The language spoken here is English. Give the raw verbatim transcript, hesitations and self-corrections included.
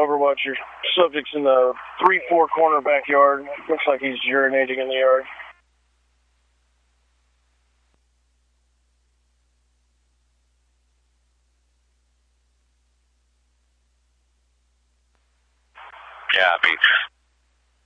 Overwatch. Your subject's in the three four corner backyard. Looks like he's urinating in the yard. Yeah, I mean,